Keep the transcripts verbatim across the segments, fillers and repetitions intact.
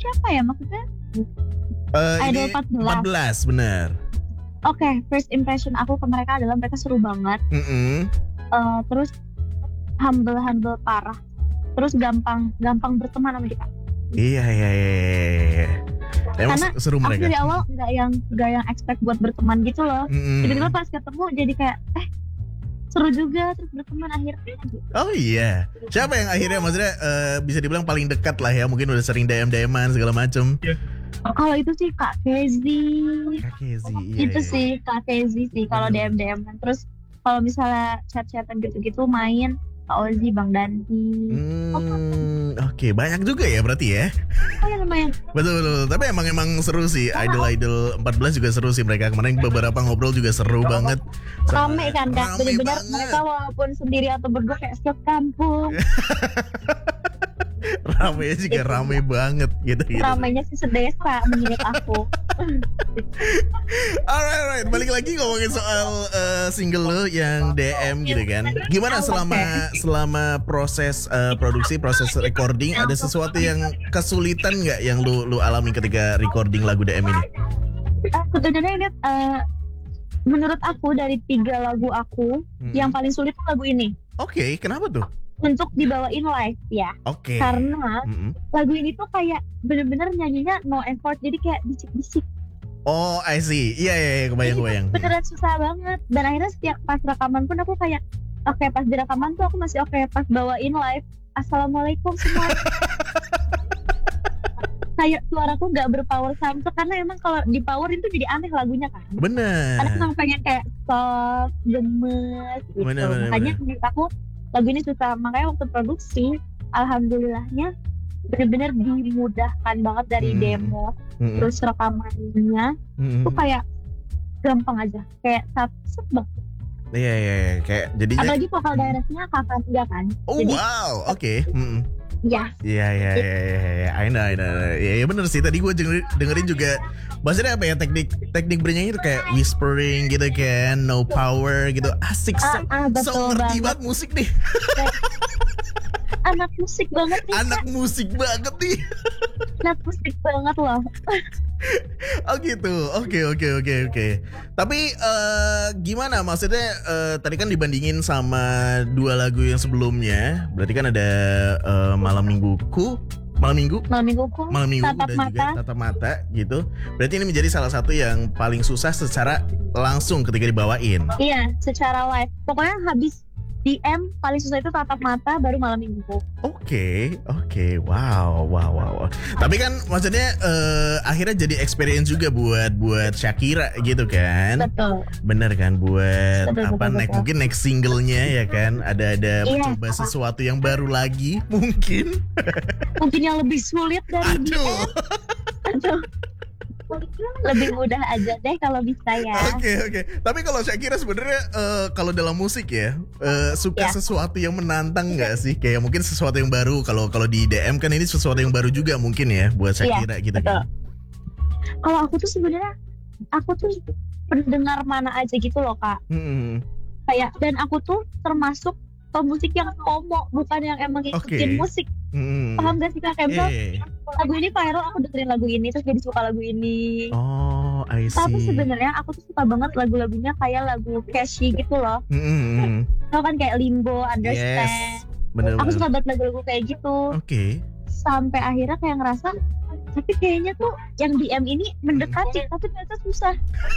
siapa ya maksudnya? Uh, Idol ini empat belas. empat belas benar. Oke, okay, first impression aku ke mereka adalah mereka seru banget. Mm-hmm. Uh, terus humble-humble parah. Terus gampang gampang berteman sama kita. Iya iya iya. Emang Karena seru mereka. Aku dari awal nggak yang nggak yang expect buat berteman gitu loh. Mm-hmm. Tiba-tiba pas ketemu jadi kayak eh seru juga terus berteman akhirnya. Oh iya. Siapa yang akhirnya maksudnya uh, bisa dibilang paling dekat lah ya? Mungkin udah sering D M-D M-an segala macem. Oh, kalau itu sih Kak Kezi. Kak Kezi. Iya, Itu iya. sih Kak Kezi sih kalau D M-D M-an. Terus kalau misalnya chat-chatan gitu-gitu main Kak Ozi, Bang Danti. Hmm, Oke, okay. Banyak juga ya berarti ya. Oh ya lumayan. Betul betul. Tapi emang emang seru sih. Idol-idol empat belas juga seru sih mereka. Kemarin beberapa ngobrol juga seru banget. Rame kan Kak. Rame Bener-bener banget. mereka walaupun sendiri atau berdua kayak sekampung. Rame juga rame banget gitu gitu. Ramenya sih sedesa menurut aku. Alright, alright. Balik lagi ngomongin soal uh, single lo yang D M gitu kan. Gimana selama selama proses uh, produksi, proses recording, ada sesuatu yang kesulitan nggak yang lu lu alami ketika recording lagu D M ini? Uh, sebenarnya ini uh, menurut aku dari tiga lagu aku hmm. yang paling sulit tuh lagu ini. Oke, okay, kenapa tuh? Untuk dibawain live ya. Oke. Okay. Karena mm-hmm. lagu ini tuh kayak bener-bener nyanyinya no effort, jadi kayak bisik-bisik. Oh, I see. Iya, iya, iya, kebayang-kebayang. Beneran susah banget. Dan akhirnya setiap pas rekaman pun aku kayak, oke okay, pas di rekaman tuh aku masih oke, okay, pas bawain live, assalamualaikum semua. Kayak suaraku gak berpower sampai karena emang kalau di power itu jadi aneh lagunya kan. Bener. Karena emang pengen kayak soft, gemes gitu. Bener, bener, makanya bener. menurut aku lagu ini susah. Makanya waktu produksi, alhamdulillahnya bener-bener dimudahkan banget dari hmm. demo, hmm. terus rekamannya, hmm. tuh kayak gampang aja, kayak satu banget. Iya iya iya, kayak jadinya. Apalagi vokal directnya kakak dia kan. Oh jadi, wow, oke. Okay. Hmm. Ya. Iya iya iya iya, I know I know. Iya ya, bener sih. Tadi gue dengerin, dengerin juga. Maksudnya apa ya teknik teknik bernyanyi itu kayak whispering gitu kan, no power gitu, asik. Ah, ah, so ngerti banget musik nih. Anak musik banget nih. Anak musik banget nih. Anak musik banget loh. Oh gitu, oke oke oke oke. Tapi uh, gimana maksudnya uh, tadi kan dibandingin sama dua lagu yang sebelumnya, berarti kan ada uh, Malam Mingguku, Malam Minggu, Malam Mingguku, Malam Minggu Tatap dan Mata. juga Tatap Mata gitu. Berarti ini menjadi salah satu yang paling susah secara langsung ketika dibawain. Iya, secara live. Pokoknya habis D M paling susah itu Tatap Mata baru Malam Minggu. Oke, okay, oke, okay. wow, wow, wow. Tapi kan maksudnya uh, akhirnya jadi experience juga buat buat Shakira gitu kan? Betul. Bener kan buat betul, apa betul, next betul. mungkin next singlenya ya kan? Ada ada iya, mencoba apa? sesuatu yang baru lagi mungkin. Mungkin yang lebih sulit dari Aduh. D M. Aduh. Lebih mudah aja deh kalau bisa ya. Oke okay, oke. Okay. Tapi kalau Shakira sebenarnya uh, kalau dalam musik ya uh, suka ya. sesuatu yang menantang nggak sih? Kayak mungkin sesuatu yang baru. Kalau kalau di D M kan ini sesuatu yang baru juga mungkin ya buat Shakira ya, gitu. Betul. Kan? Kalau aku tuh sebenarnya aku tuh pendengar mana aja gitu loh Kak. Hmm. Kayak dan aku tuh termasuk pemusik yang FOMO, bukan yang emang ngikutin okay. musik. Hmm. Paham gak sih Kak? Kayak yeah. Misal, lagu ini viral, aku dengerin lagu ini terus jadi suka lagu ini. Oh, I see. Tapi sebenarnya aku tuh suka banget lagu-lagunya kayak lagu catchy gitu loh. Mm-hmm. Tau kan kayak Limbo, Understand. Yes. Bener, aku bener. suka banget lagu-lagu kayak gitu. Oke. Okay. Sampai akhirnya kayak ngerasa tapi kayaknya tuh yang D M ini mendekati, tapi ternyata susah.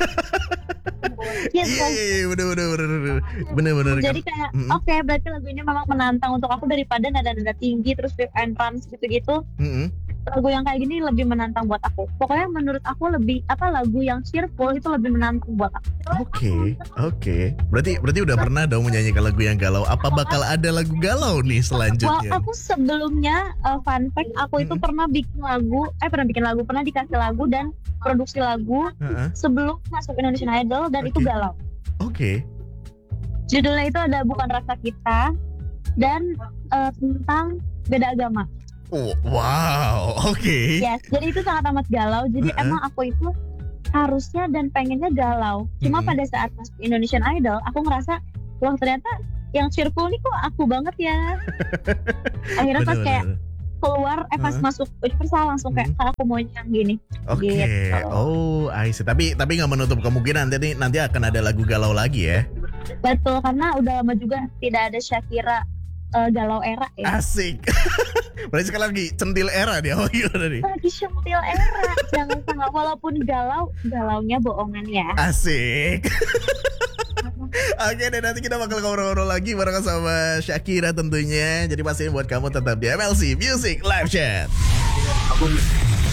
Iya, iya, iya, bener, bener, bener, bener, bener. Jadi kayak, mm-hmm. oke, okay, berarti lagu ini memang menantang untuk aku daripada nada-nada tinggi terus riff and runs gitu-gitu. Mm-hmm. Lagu yang kayak gini lebih menantang buat aku. Pokoknya menurut aku lebih apa lagu yang cheerful itu lebih menantang buat aku. Oke, okay, oke. Okay. Berarti berarti udah pernah dong menyanyikan lagu yang galau. Apa bakal ada lagu galau nih selanjutnya? Well, aku sebelumnya uh, fun fact aku itu mm-hmm. pernah bikin lagu, eh pernah bikin lagu, pernah dikasih lagu dan produksi lagu uh-huh. sebelum masuk Indonesian Idol dan okay. itu galau. Oke. Okay. Judulnya itu ada Bukan Rasa Kita dan uh, tentang beda agama. Oh, wow, oke. Okay. Yes, jadi itu sangat amat galau. Jadi uh-uh. emang aku itu harusnya dan pengennya galau. Cuma uh-huh. pada saat masuk Indonesian Idol, aku ngerasa, wah ternyata yang cheerful nih kok aku banget ya. Akhirnya pas kayak, keluar eh pas Heeh. masuk Universal langsung kayak Hmm. "Kak, aku mau yang gini." Oke, Gitu. oh, I see. Tapi tapi nggak menutup kemungkinan nanti nanti akan ada lagu galau lagi ya. Betul, karena udah lama juga tidak ada Shakira eh, galau era ya. Asik. Berarti sekali lagi centil era dia. Oh iya tadi. Lagi sentil era, jangan salah, walaupun galau, galaunya bohongan ya. Asik. Oke deh, nanti kita bakal ngobrol-ngobrol lagi bareng sama Shakira tentunya. Jadi pastiin buat kamu tetap di M L C Music Live Chat.